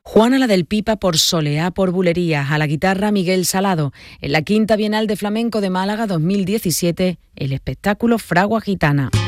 Juana la del Pipa por Soleá por Bulerías, a la guitarra Miguel Salado. En la Quinta Bienal de Flamenco de Málaga 2017, el espectáculo Fragua Gitana.